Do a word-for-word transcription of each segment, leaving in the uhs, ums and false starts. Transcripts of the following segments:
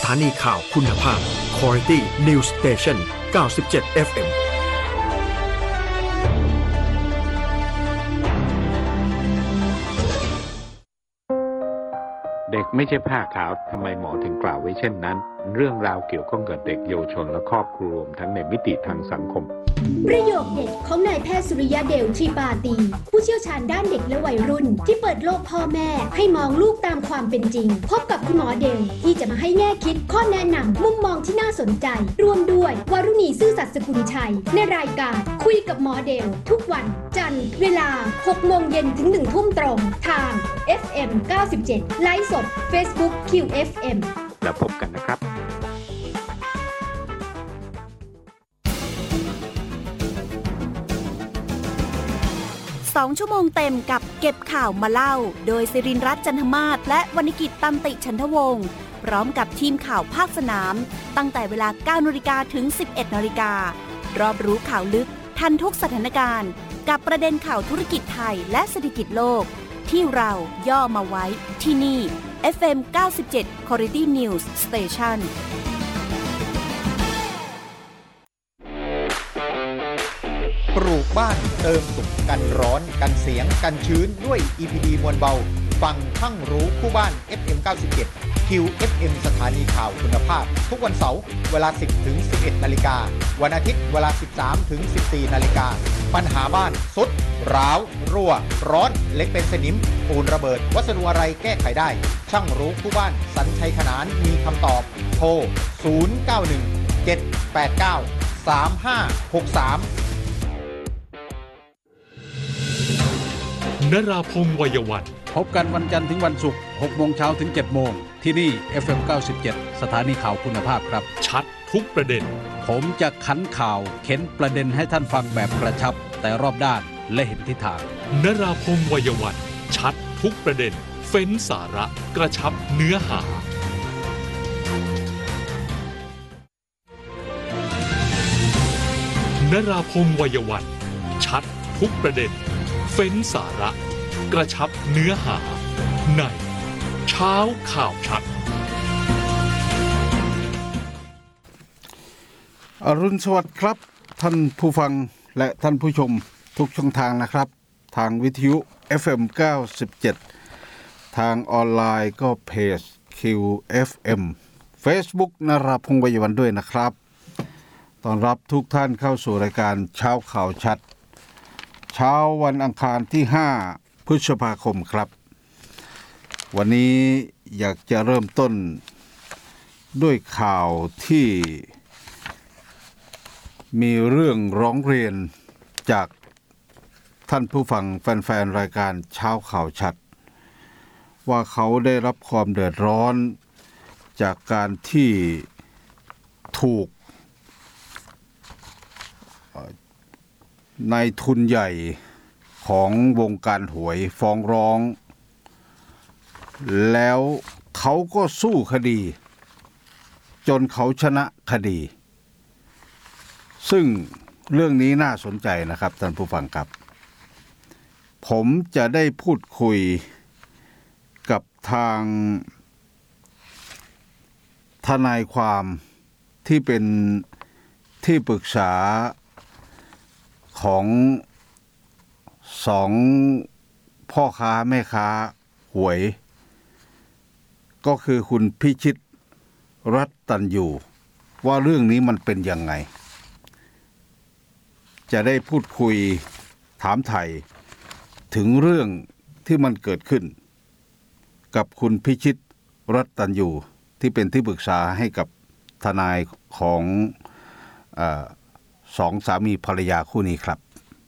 ถานีข่าวคุณภาพ Quality News Station เก้าสิบเจ็ด เอฟ เอ็มเด็กไม่ใช่ผ้าขาวทำไมหมอถึงกล่าวไว้เช่นนั้นเรื่องราวเกี่ยวข้องกับเด็กเยาวชนและครอบครัวรวมทั้งในมิติทางสังคมประโยคเด็ดของนายแพทย์สุริยะเดลชีปาตีผู้เชี่ยวชาญด้านเด็กและวัยรุ่นที่เปิดโลกพ่อแม่ให้มองลูกตามความเป็นจริงพบกับคุณหมอเดลที่จะมาให้แง่คิดข้อแนะนำมุมมองที่น่าสนใจรวมด้วยวรุณีซื่อสัตย์สกุลชัยในรายการคุยกับหมอเดลทุกวันจันทร์เวลา หกโมงเย็นถึง หนึ่งทุ่มตรงทาง เอฟ เอ็ม เก้าสิบเจ็ด ไลฟ์สด Facebook คิว เอฟ เอ็มแล้วพบกันนะครับสองชั่วโมงเต็มกับเก็บข่าวมาเล่าโดยศิรินทร์รัตน์จันทมาศและวรรณกิจตันติฉันทวงศ์พร้อมกับทีมข่าวภาคสนามตั้งแต่เวลา เก้านาฬิกา ถึง สิบเอ็ดนาฬิการอบรู้ข่าวลึกทันทุกสถานการณ์กับประเด็นข่าวธุรกิจไทยและเศรษฐกิจโลกที่เราย่อมาไว้ที่นี่ เอฟ เอ็ม เก้าสิบเจ็ด Quality News Station ปลูกบ้านเติมสุขกันร้อนกันเสียงกันชื้นด้วย อี พี ดี มวลเบาฟังทั้งรู้คู่บ้าน เอฟ เอ็ม เก้าสิบเจ็ด คิว เอฟ เอ็ม สถานีข่าวคุณภาพทุกวันเสาร์เวลา สิบถึงสิบเอ็ดนาฬิกาวันอาทิตย์เวลา สิบสามถึงสิบสี่นาฬิกาปัญหาบ้านสุดร้าวรั่วร้อนเล็กเป็นสนิมปูนระเบิดวัสดุอะไรแก้ไขได้ช่างรู้คู่บ้านสัญชัยขนานมีคำตอบโทรศูนย์ เก้า หนึ่ง เจ็ด แปด เก้า สาม ห้า หก สามนราพงษ์วัยวันพบกันวันจันทร์ถึงวันศุกร์ หกโมงเช้าถึง เจ็ดโมงที่นี่ เอฟ เอ็ม เก้าสิบเจ็ด สถานีข่าวคุณภาพครับชัดทุกประเด็นผมจะขันข่าวเข็นประเด็นให้ท่านฟังแบบกระชับแต่รอบด้านและเห็นทิศทางนราพงษ์วัยวันชัดทุกประเด็นเฟ้นสาระกระชับเนื้อหานราพงษ์วัยวันชัดทุกประเด็นเฟ้นสาระกระชับเนื้อหาในเช้าข่าวชัดอรุณสวัสดิ์ครับท่านผู้ฟังและท่านผู้ชมทุกช่องทางนะครับทางวิทยุ เอฟ เอ็ม เก้าสิบเจ็ด ทางออนไลน์ก็เพจ คิว เอฟ เอ็ม Facebook นราพงษ์วัยวันด้วยนะครับต้อนรับทุกท่านเข้าสู่รายการเช้าข่าวชัดเช้าวันอังคารที่ห้าพฤษภาคมครับวันนี้อยากจะเริ่มต้นด้วยข่าวที่มีเรื่องร้องเรียนจากท่านผู้ฟังแฟนๆรายการเช้าข่าวชัดว่าเขาได้รับความเดือดร้อนจากการที่ถูกนายทุนใหญ่ของวงการหวยฟ้องร้องแล้วเขาก็สู้คดีจนเขาชนะคดีซึ่งเรื่องนี้น่าสนใจนะครับท่านผู้ฟังครับผมจะได้พูดคุยกับทางทนายความที่เป็นที่ปรึกษาของสองพ่อค้าแม่ค้าหวยก็คือคุณพิชิตรัตน์ตันยูว่าเรื่องนี้มันเป็นยังไงจะได้พูดคุยถามไถ่ถึงเรื่องที่มันเกิดขึ้นกับคุณพิชิตรัตน์ตันยูที่เป็นที่ปรึกษาให้กับทนายของเอ่อสองสามีภรรยาคู่นี้ครับ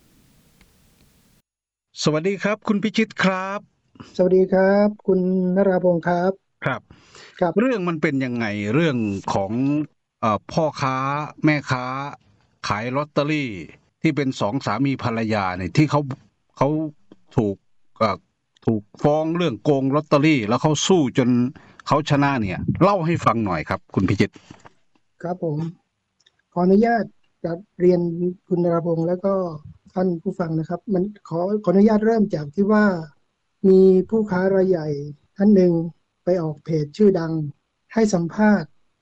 สวัสดีครับคุณพิชิตครับสวัสดีครับคุณนราพงศ์ครับครับครับเรื่องมันเป็นยังไงเรื่องของเอ่อพ่อค้าแม่ค้าขายลอตเตอรี่ที่เป็นสองสามีภรรยาเนี่ยที่เขาเขาถูกเอ่อถูกฟ้องเรื่องโกงลอตเตอรี่แล้วเขาสู้จนเขาชนะเนี่ยเล่าให้ฟังหน่อยครับคุณพิชิตครับผมขออนุญาตจะเรียนคุณนราพงศ์แล้วก็ท่านผู้ฟังนะครับมันขอขออนุญาตเริ่มจากที่ว่ามีผู้ค้ารายใหญ่ท่านหนึ่งไปออกเพจชื่อดังให้สัมภาษณ์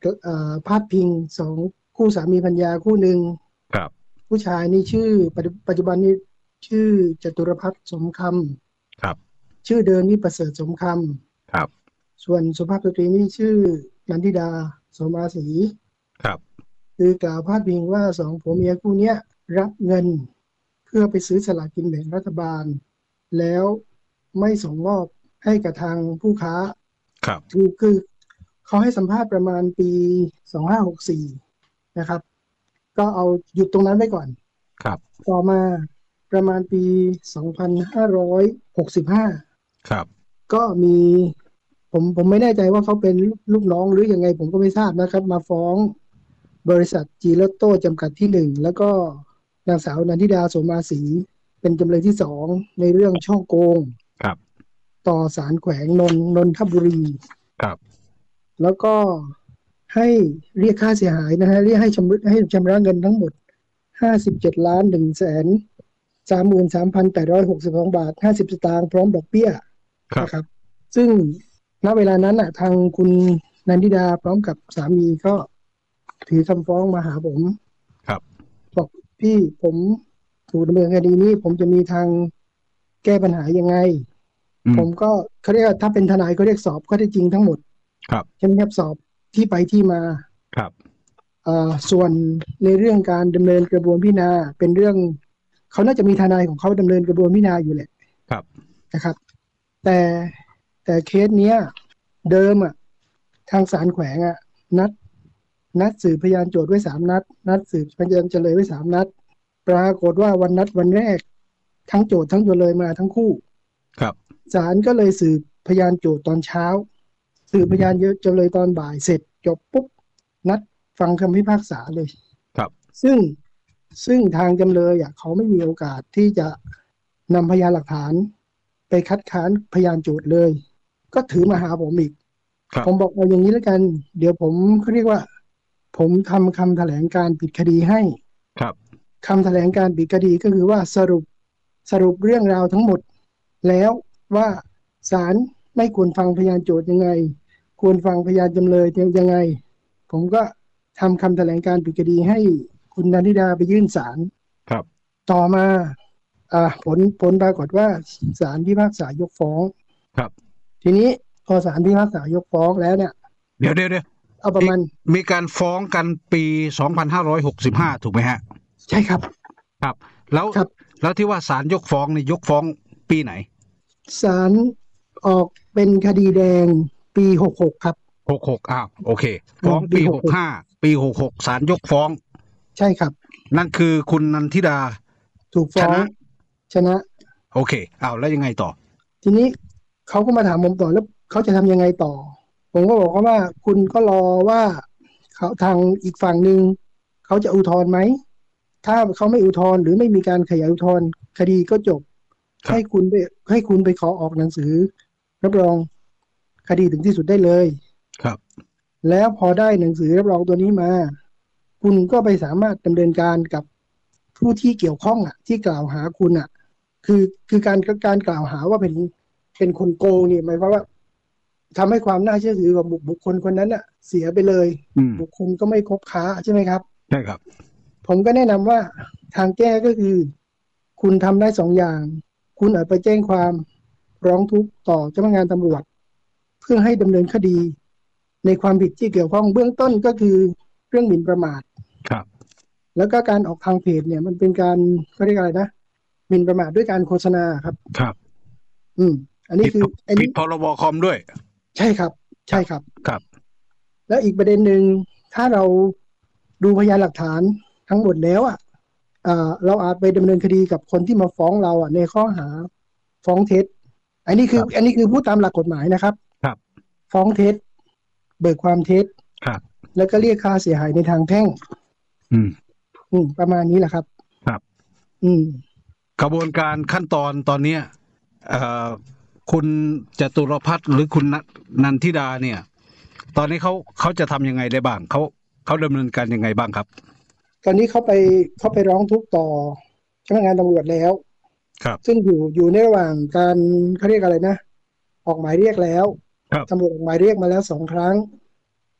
พาดพิงสองคู่สามีภรรยาคู่หนึ่งครับผู้ชายนี่ชื่อปัจจุบันนี้ชื่อจตุรพัฒน์สมคำครับชื่อเดิมนี่ประเสริฐสมคำครับส่วนสุภาพสตรีนี่ชื่อนันทิดาโสมาศรีครับคือกล่าวพาดพิงว่าสองผัวเมียคู่นี้รับเงินเพื่อไปซื้อสลากกินแบ่งรัฐบาลแล้วไม่ส่งมอบให้กับทางผู้ค้าครับคือคือเขาให้สัมภาษณ์ประมาณปีสองพันห้าร้อยหกสิบสี่นะครับก็เอาหยุดตรงนั้นไว้ก่อนครับต่อมาประมาณปีสองพันห้าร้อยหกสิบห้าครับก็มีผมผมไม่แน่ใจว่าเขาเป็นลูกน้องหรือยังไงผมก็ไม่ทราบนะครับมาฟ้องบริษัทจีลอตโต้จำกัดที่หนึ่งแล้วก็นางสาวนันทิดาโสมาศรีเป็นจำเลยที่สองในเรื่องช่อโกงครับต่อศาลแขวงนนนนทบุรีครับแล้วก็ให้เรียกค่าเสียหายนะฮะเรียกให้ชำระให้ชำระเงินทั้งหมดห้าสิบเจ็ดล้านหนึ่งแสนสามหมื่นสามพันแปดร้อยหกสิบสองบาทห้าสิบสตางค์พร้อมดอกเบี้ยนะครับซึ่งณเวลานั้นน่ะทางคุณนันทิดาพร้อมกับสามีก็ถือคำฟ้องมาหาผมครับบอกพี่ผมถูกดำเนินคดีนี้ผมจะมีทางแก้ปัญหายังไงผมก็เขาเรียกถ้าเป็นทนายเขาเรียกสอบข้อเท็จจริงทั้งหมดครับใช่ไหมครับสอบที่ไปที่มาครับเอ่อส่วนในเรื่องการดำเนินกระบวนพิจารณาเป็นเรื่องเขาน่าจะมีทนายของเขาดำเนินกระบวนพิจารณาอยู่แหละครับนะครับแต่แต่เคสเนี้ยเดิมอ่ะทางศาลแขวงอ่ะนัดนัดสืบพยานโจทก์ไว้สามนัดนัดสืบพยานจำเลยไว้สามนัดปรากฏว่าวันนัดวันแรกทั้งโจทก์ทั้งจำเลยมาทั้งคู่ครับศาลก็เลยสืบพยานโจทก์ตอนเช้าสืบพยานจำเลยตอนบ่ายเสร็จจบปุ๊บนัดฟังคำพิพากษาเลยครับซึ่งซึ่งทางจำเลยอ่ะเขาไม่มีโอกาสที่จะนำพยานหลักฐานไปคัดค้านพยานโจทก์เลยก็ถือมาหาผมอีกผมบอกเอาอย่างนี้แล้วกันเดี๋ยวผมเขาเรียกว่าผมทำคำแถลงการปิดคดีให้ครับคำแถลงการปิดคดีก็คือว่าสรุปสรุปเรื่องราวทั้งหมดแล้วว่าศาลไม่ควรฟังพยานโจทก์ยังไงควรฟังพยานจำเลยยังไงผมก็ทำคำแถลงการปิดคดีให้คุณนันทิดาไปยื่นศาลครับต่อมาอ่าผลผลปรากฏว่าศาลพิพากษายกฟ้องครับทีนี้พอศาลพิพากษายกฟ้องแล้วเนี่ยเดี๋ยวเดี๋ยวเดี๋ยวเอาประมาณมีการฟ้องกันปีสองพันห้าร้อยหกสิบห้าถูกไหมฮะใช่ครับครับแล้วแล้วที่ว่าศาลยกฟ้องนี่ยกฟ้องปีไหนศาลออกเป็นคดีแดงปีหกหกครับหกหกอ้าวโอเคฟ้องปีหกห้าปีหกหกศาลยกฟ้องใช่ครับนั่นคือคุณนันทิดาถูกฟ้องชนะโอเคอ้าวแล้วยังไงต่อทีนี้เขาก็มาถามผมต่อแล้วเขาจะทำยังไงต่อผมก็บอกว่าคุณก็รอว่าเขาทางอีกฝั่งหนึ่งเขาจะอุทธรณ์ไหมถ้าเขาไม่อุทธรณ์หรือไม่มีการขยายอุทธรณ์คดีก็จบให้คุณไปให้คุณไปขอออกหนังสือรับรองคดีถึงที่สุดได้เลยครับแล้วพอได้หนังสือรับรองตัวนี้มาคุณก็ไปสามารถดำเนินการกับผู้ที่เกี่ยวข้องอ่ะที่กล่าวหาคุณอ่ะคือคือการการกล่าวหาว่าเป็นเป็นคนโกงนี่หมายความว่าทำให้ความน่าเชื่อถือของบุคคลคนนั้นอ่ะเสียไปเลยบุคคลก็ไม่คบค้าใช่ไหมครับใช่ครับผมก็แนะนำว่าทางแก้ก็คือคุณทำได้สองอย่างคุณอาจไปแจ้งความร้องทุกข์ต่อเจ้าพนักงานตำรวจเพื่อให้ดำเนินคดีในความผิดที่เกี่ยวข้องเบื้องต้นก็คือเรื่องหมิ่นประมาทครับแล้วก็การออกทางเพจเนี่ยมันเป็นการเขาเรียกอะไรนะหมิ่นประมาทด้วยการโฆษณาครับครับอืมอันนี้คืออันนี้พรบคอมด้วยใช่ครับใช่ครับครับแล้วอีกประเด็นหนึ่งถ้าเราดูพยานหลักฐานทั้งหมดแล้วอ่ะเราอาจไปดำเนินคดีกับคนที่มาฟ้องเราอ่ะในข้อหาฟ้องเท็จอันนี้คืออันนี้คือพูดตามหลักกฎหมายนะครับครับฟ้องเท็จเบิกความเท็จครับแล้วก็เรียกค่าเสียหายในทางแพ่งอืมอืมประมาณนี้แหละครับครับอืมกระบวนการขั้นตอนตอนนี้เอ่อคุณจตุรพัฒน์หรือคุณนันทิดาเนี่ยตอนนี้เขาเขาจะทำยังไงได้บ้างเขาเขาดำเนินการยังไงบ้างครับตอนนี้เขาไปเขาไปร้องทุกข์ต่อเจ้าพนักงานตำรวจแล้วครับซึ่งอยู่อยู่ในระหว่างการเขาเรียกอะไรนะออกหมายเรียกแล้วครับตำรวจออกหมายเรียกมาแล้วสองครั้ง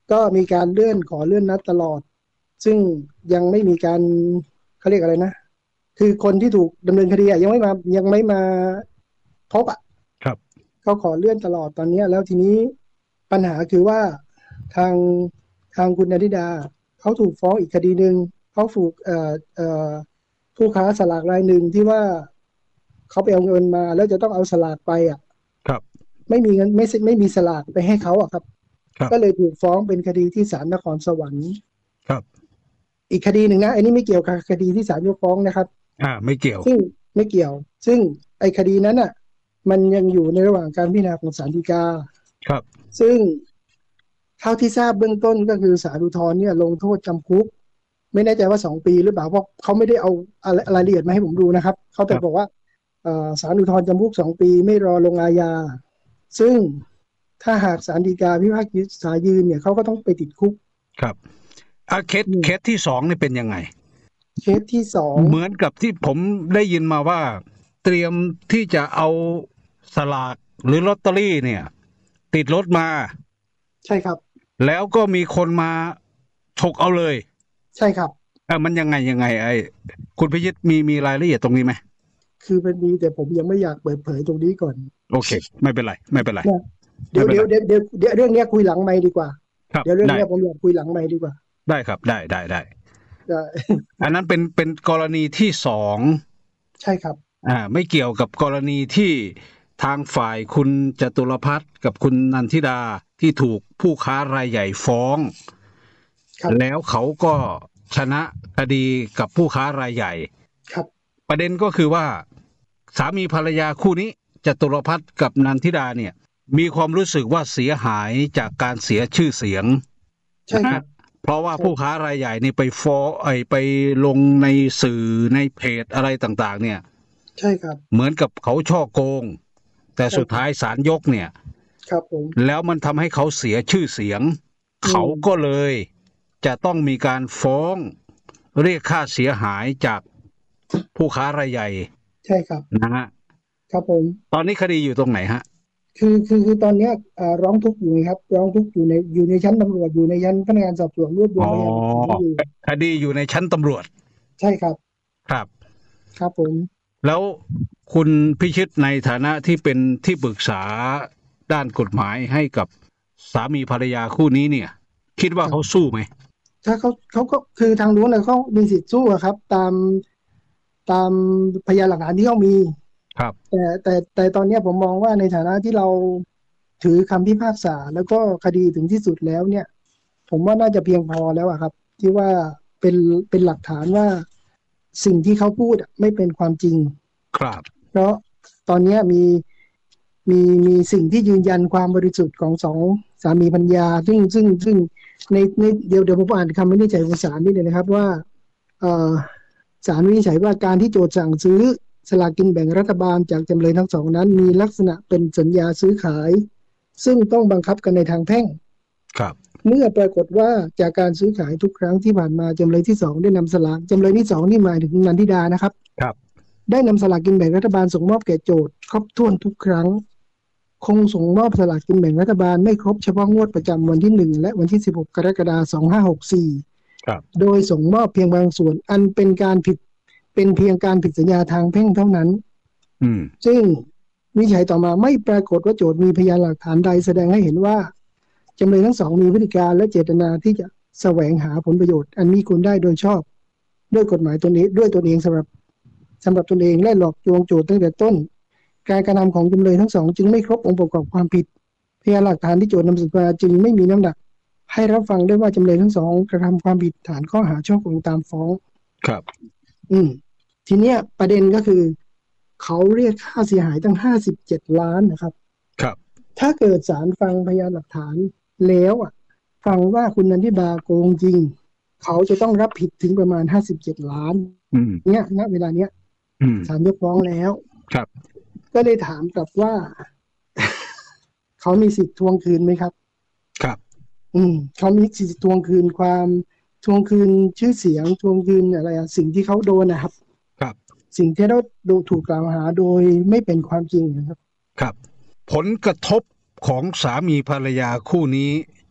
ก็มีการเลื่อนขอเลื่อนนัดตลอดซึ่งยังไม่มีการเขาเรียกอะไรนะคือคนที่ถูกดำเนินคดียังไม่มายังไม่มาพบอ่ะครับเขาขอเลื่อนตลอดตอนนี้แล้วทีนี้ปัญหาคือว่าทางทางคุณณธิดาเขาถูกฟ้องอีกคดีหนึ่งเขาถูกเอ่อเอ่อผู้ค้าสลากรายหนึ่งที่ว่าเขาไปเอาเงินมาแล้วจะต้องเอาสลากไปอ่ะครับไม่มีเงินไม่ไม่มีสลากไปให้เขาอ่ะครับก็เลยถูกฟ้องเป็นคดีที่ศาลนครสวรรค์ครับอีกคดีหนึ่งนะอันนี้ไม่เกี่ยวกับคดีที่ศาลยกฟ้องนะครับอ่าไม่เกี่ยวซึ่งไม่เกี่ยวซึ่งไอ้คดีนั้นอ่ะมันยังอยู่ในระหว่างการพิจารณาของศาลฎีกาครับซึ่งเท่าที่ทราบเบื้องต้นก็คือศาลอุทธรณ์เนี่ยลงโทษจำคุกไม่แน่ใจว่าสองปีหรือเปล่าเพราะเขาไม่ได้เอารายละเอียดมาให้ผมดูนะครับเขาแต่บอกว่าศาลอุทธรณ์จำคุกสองปีไม่รอลงอาญาซึ่งถ้าหากศาลฎีกาพิพากษายืนเนี่ยเขาก็ต้องไปติดคุกครับอ่ะเคสเคสที่สองนี่เป็นยังไงเคสที่สองเหมือนกับที่ผมได้ยินมาว่าเตรียมที่จะเอาสลากหรือลอตเตอรี่เนี่ยติดรถมาใช่ครับแล้วก็มีคนมาฉกเอาเลยใช่ครับเออมันยังไงยังไงไอ้คุณพิชิตมีมีรายละเอียดตรงนี้ไหมคือมันมีแต่ผมยังไม่อยากเปิดเผยตรงนี้ก่อนโอเคไม่เป็นไรไม่เป็นไรเดี๋ยวเดี๋ยวเดี๋ยวเดี๋ยวเดี๋ยวเรื่องนี้คุยหลังไมค์ดีกว่าเดี๋ยวเรื่องนี้ผมอยากคุยหลังไมค์ดีกว่าได้ครับได้ได้ได้อันนั้นเป็นเป็นกรณีที่สองใช่ครับอ่าไม่เกี่ยวกับกรณีที่ทางฝ่ายคุณจตุรพัฒน์กับคุณนันทิดาที่ถูกผู้ค้ารายใหญ่ฟ้องแล้วเขาก็ชนะคดีกับผู้ค้ารายใหญ่ครับประเด็นก็คือว่าสามีภรรยาคู่นี้จตุรพัฒน์กับนันทิดาเนี่ยมีความรู้สึกว่าเสียหายจากการเสียชื่อเสียงใช่ครับเพราะว่าผู้ค้ารายใหญ่นี่ไปฟ้องไอ้ไปลงในสื่อในเพจอะไรต่างๆเนี่ยใช่ครับเหมือนกับเขาช่อโกงแต่สุดท้ายศาลยกเนี่ยครับผมแล้วมันทำให้เขาเสียชื่อเสียงเขาก็เลยจะต้องมีการฟ้องเรียกค่าเสียหายจากผู้ค้ารายใหญ่ใช่ครับนะฮะครับผมตอนนี้คดีอยู่ตรงไหนฮะคือคือคือตอนนี้ร้องทุกข์อยู่ครับร้องทุกข์อยู่ในอยู่ในชั้นตำรวจอยู่ในชั้นพนักงานสอบสวนรวบรวมพยานหลักฐานอยู่คดีอยู่ในชั้นตำรวจใช่ครับครับครับผมแล้วคุณพิชิตในฐานะที่เป็นที่ปรึกษาด้านกฎหมายให้กับสามีภรรยาคู่นี้เนี่ยคิดว่าเขาสู้ไหมถ้าเขาเขาก็คือทางนู้นเลยเขามีสิทธิ์สู้ครับตามตามพยานหลักฐานที่เขามีครับแต่แต่แต่ตอนนี้ผมมองว่าในฐานะที่เราถือคำพิพากษาแล้วก็คดีถึงที่สุดแล้วเนี่ยผมว่าน่าจะเพียงพอแล้วอะครับที่ว่าเป็นเป็นหลักฐานว่าสิ่งที่เขาพูดไม่เป็นความจริงครับเพราะตอนนี้มีมีมีสิ่งที่ยืนยันความบริสุทธิ์ของสองสามีภรรยาซึ่งซึ่งซึ่งในในเดี๋ยวเดี๋ยวผมอ่านคำวินิจฉัยของศาลนิดนึงนะครับว่าเอ่อศาลวินิจฉัยว่าการที่โจทก์สั่งซื้อสลากกินแบ่งรัฐบาลจากจำเลยทั้งสองนั้นมีลักษณะเป็นสัญญาซื้อขายซึ่งต้องบังคับกันในทางแพ่งครับเมื่อปรากฏว่าจากการซื้อขายทุกครั้งที่ผ่านมาจำเลยที่สองได้นำสลากจำเลยที่สองนี่หมายถึงนันทิดานะครับครับได้นำสลากกินแบ่งรัฐบาลส่งมอบแก่โจทก์ครบถ้วนทุกครั้งคงส่งมอบสลากกินแบ่งรัฐบาลไม่ครบเฉพาะงวดประจำวันที่หนึ่งและวันที่สิบหกกรกฎาคมสองพันห้าร้อยหกสิบสี่ครับโดยส่งมอบเพียงบางส่วนอันเป็นการผิดเป็นเพียงการผิดสัญญาทางแพ่งเท่านั้นอืมซึ่งวินิจฉัยต่อมาไม่ปรากฏว่าโจทก์มีพยานหลักฐานใดแสดงให้เห็นว่าจำเลยทั้งสองมีพฤติการและเจตนาที่จะแสวงหาผลประโยชน์อันมีคุณได้โดยชอบด้วยกฎหมายตนเองด้วยตนเองสำหรับสำหรับตนเองและหลอกลวงโจทก์ตั้งแต่ต้นการกระทำของจำเลยทั้งสองจึงไม่ครบองค์ประกอบความผิดพยานหลักฐานที่โจทก์นำเสนอมาจึงไม่มีน้ำหนักให้รับฟังได้ว่าจำเลยทั้งสองกระทำความผิดฐานข้อหาฉ้อโกงตามฟ้องครับอืมทีเนี้ยประเด็นก็คือเขาเรียกค่าเสียหายตั้งห้าสิบเจ็ดล้านนะครับครับถ้าเกิดศาลฟังพยานหลักฐานแล้วอ่ะฟังว่าคุณนันทิดาโกงจริงเขาจะต้องรับผิดถึงประมาณห้าสิบเจ็ดล้านเนี้ยณเวลาเนี้ยศาลยกฟ้องแล้วครับก็เลยถามกลับว่า เขามีสิทธิ์ทวงคืนไหมครับครับอืมเขามีสิทธิ์ทวงคืนความทวงคืนชื่อเสียงทวงคืนอะไรอะสิ่งที่เขาโดนนะครับครับสิ่งที่เราโดนถูกกล่าวหาโดยไม่เป็นความจริงนะครับครับผลกระทบของสามีภรรยาคู่นี้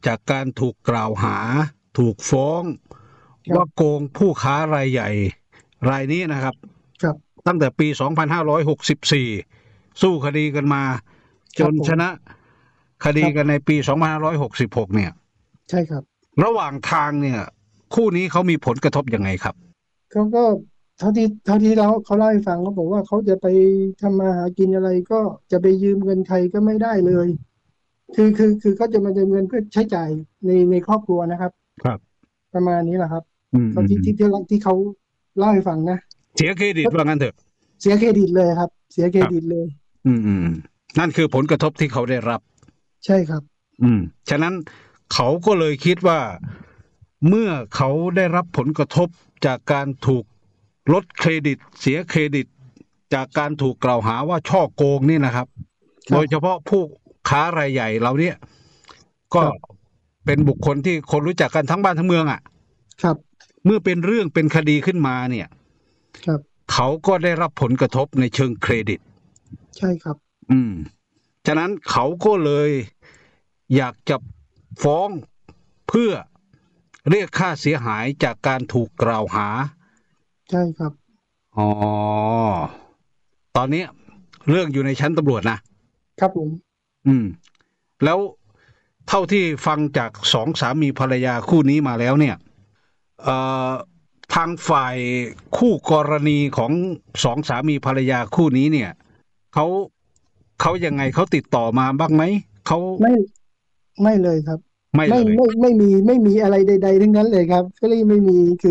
จากการถูกกล่าวหาถูกฟ้องว่าโกงผู้ค้ารายใหญ่รายนี้นะครับครับตั้งแต่ปีสองพันห้าร้อยหกสิบสี่สู้คดีกันมาจนชนะคดีกันในปีสองพันห้าร้อยหกสิบหกเนี่ยใช่ครับระหว่างทางเนี่ยคู่นี้เขามีผลกระทบยังไงครับเขาก็เท่าที่เท่าที่เราเขาเล่าให้ฟังเขาบอกว่าเขาจะไปทำมาหากินอะไรก็จะไปยืมเงินใครก็ไม่ได้เลยคือคือคือเขาจะมายืมเงินเพื่อใช้จ่ายในในครอบครัวนะครับครับประมาณนี้แหละครับเขาที่ที่ที่ที่เขาเล่าให้ฟังนะเสียเครดิตว่างั้นเถอะเสียเครดิตเลยครับเสียเครดิตเลยอืมอืมนั่นคือผลกระทบที่เขาได้รับใช่ครับอืมฉะนั้นเขาก็เลยคิดว่าเมื่อเขาได้รับผลกระทบจากการถูกลดเครดิตเสียเครดิตจากการถูกกล่าวหาว่าช่อโกงนี่นะครับโดยเฉพาะผู้ค้ารายใหญ่เราเนี่ยก็เป็นบุคคลที่คนรู้จักกันทั้งบ้านทั้งเมืองอ่ะครับเมื่อเป็นเรื่องเป็นคดีขึ้นมาเนี่ยครับเขาก็ได้รับผลกระทบในเชิงเครดิตใช่ครับอืมฉะนั้นเขาก็เลยอยากจะฟ้องเพื่อเรียกค่าเสียหายจากการถูกกล่าวหาใช่ครับอ๋อตอนนี้เรื่องอยู่ในชั้นตำรวจนะครับผมอืมแล้วเท่าที่ฟังจากสองสามีภรรยาคู่นี้มาแล้วเนี่ยเอ่อทางฝ่ายคู่กรณีของสองสามีภรรยาคู่นี้เนี่ยเขาเขายังไงเขาติดต่อมาบ้างไหมเขาไม่ไม่เลยครับไม่ไม่ไม่ไม่มีไม่มีอะไรใดๆทั้งนั้นเลยครับก็เลยไม่มีคือ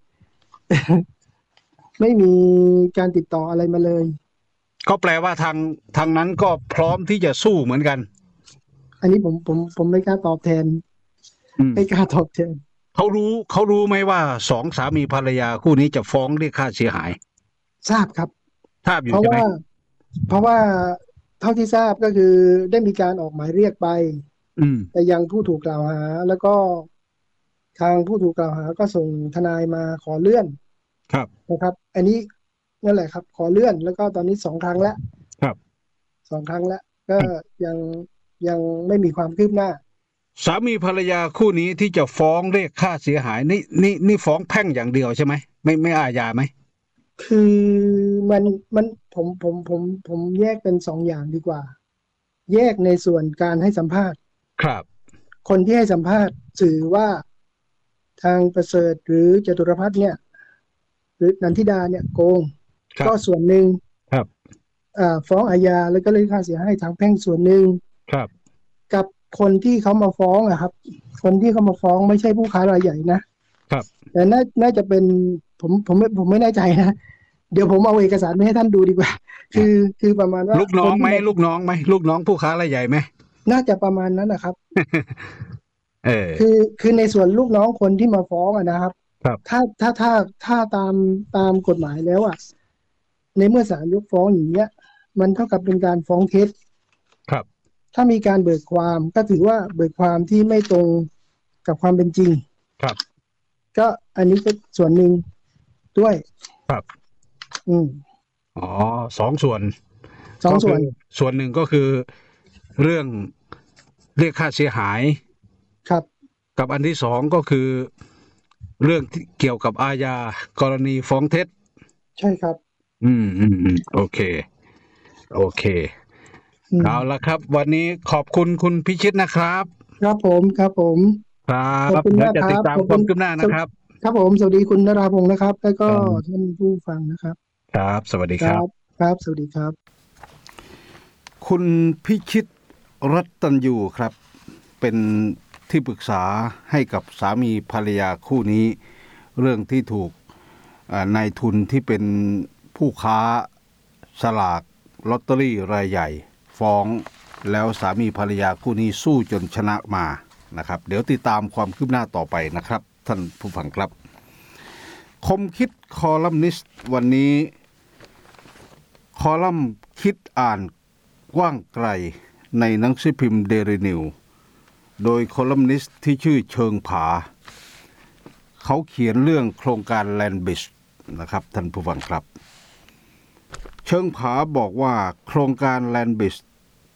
ไม่มีการติดต่ออะไรมาเลยก็แปลว่าทางทางนั้นก็พร้อมที่จะสู้เหมือนกันอันนี้ผมผมผมไม่กล้าตอบแทนไม่กล้าตอบแทนเขารู้เขารู้ไหมว่าสองสามีภรรยาคู่นี้จะฟ้องเรียกค่าเสียหายทราบครับทราบอยู่ใช่ไหมเพราะว่าเท่าที่ทราบก็คือได้มีการออกหมายเรียกไปแต่ยังผู้ถูกกล่าวหาแล้วก็ทางผู้ถูกกล่าวหาก็ส่งทนายมาขอเลื่อนครับนะครับอันนี้นั่นแหละครับขอเลื่อนแล้วก็ตอนนี้สองครั้งแล้วครับสองครั้งแล้วก็ยังยังไม่มีความคืบหน้าสามีภรรยาคู่นี้ที่จะฟ้องเรียกค่าเสียหายนี่นี่นี่ฟ้องแพ่งอย่างเดียวใช่ไหมไม่ไม่อาญาไหมคือมันมันผมผมผมผมแยกเป็นสองอย่างดีกว่าแยกในส่วนการให้สัมภาษณ์ครับคนที่ให้สัมภาษณ์สื่อว่าทางประเสริฐหรือจตุรพัฒน์เนี่ยหรือนันทิดาเนี่ยโกงก็ส่วนหนึ่งครับอ่าฟ้องอาญาแล้วก็เรียกค่าเสียหายทางแพ่งส่วนหนึ่งครับกับคนที่เขามาฟ้องอะครับคนที่เขามาฟ้องไม่ใช่ผู้ค้ารายใหญ่นะครับแต่น่าน่าจะเป็นผมผมไม่ผมไม่แน่ใจนะเดี๋ยวผมเอาเอกสารไปให้ท่านดูดีกว่าคือคือประมาณว่าลูกน้องไหมลูกน้องไหมลูกน้องผู้ค้ารายใหญ่ไหมน่าจะประมาณนั้นนะครับเออคือคือในส่วนลูกน้องคนที่มาฟ้องอะนะครับครับถ้าถ้าถ้าถ้าตามตามกฎหมายแล้วอะในเมื่อศาลยกฟ้องอย่างเงี้ยมันเท่ากับเป็นการฟ้องเท็จครับถ้ามีการเบิกความก็ถือว่าเบิกความที่ไม่ตรงกับความเป็นจริงครับก็อันนี้ก็ส่วนหนึ่งด้วยครับอืมอ๋อสองส่วนสองส่วนส่วนหนึ่งก็คือเรื่องเรียกค่าเสียหายครับกับอันที่สองก็คือเรื่องที่เกี่ยวกับอาญากรณีฟ้องเท็จใช่ครับอืมอืมอืมโอเคโอเคเอาละครับวันนี้ขอบคุณคุณพิชิตนะครับครับผมครับผมครับเดี๋ยวจะติดตามความคืบหน้านะครับครับผมสวัสดีคุณนราพงศ์นะครับแล้วก็ท่านผู้ฟังนะครับครับสวัสดีครับครับสวัสดีครับคุณพิชิตรัตตัญญูครับเป็นที่ปรึกษาให้กับสามีภรรยาคู่นี้เรื่องที่ถูกนายทุนที่เป็นผู้ค้าสลากลอตเตอรี่รายใหญ่ฟ้องแล้วสามีภรรยาคู่นี้สู้จนชนะมานะครับเดี๋ยวติดตามความคืบหน้าต่อไปนะครับท่านผู้ฟังครับคมคิดคอลัมนิสต์วันนี้คอลัมน์คิดอ่านกว้างไกลในหนังสือพิมพ์เดลินิวโดยคอลัมนิสต์ที่ชื่อเชิงผาเขาเขียนเรื่องโครงการแลนด์บริดจ์นะครับท่านผู้ฟังครับเชิงผาบอกว่าโครงการแลนด์บริดจ์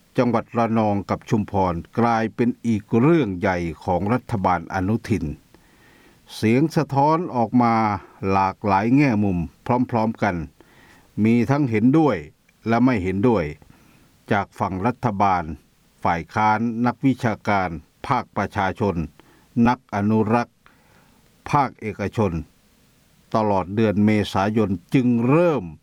จังหวัดระนองกับชุมพรกลายเป็นอีกเรื่องใหญ่ของรัฐบาลอนุทินเสียงสะท้อนออกมาหลากหลายแง่มุมพร้อมๆกันมีทั้งเห็นด้วยและไม่เห็นด้วยจากฝั่งรัฐบาลฝ่ายค้านนักวิชาการภาคประชาชนนักอนุรักษ์ภาคเอกชนตลอดเดือนเมษายนจึงเริ่ม